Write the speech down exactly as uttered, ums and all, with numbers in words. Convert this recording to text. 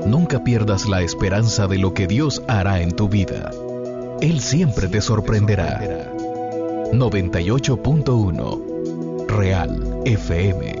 Nunca pierdas la esperanza de lo que Dios hará en tu vida. Él siempre te sorprenderá. noventa y ocho punto uno Real F M.